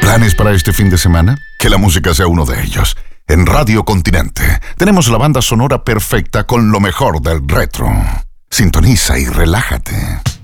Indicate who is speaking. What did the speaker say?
Speaker 1: ¿Planes para este fin de semana? Que la música sea uno de ellos. En Radio Continente tenemos la banda sonora perfecta con lo mejor del retro. Sintoniza y relájate.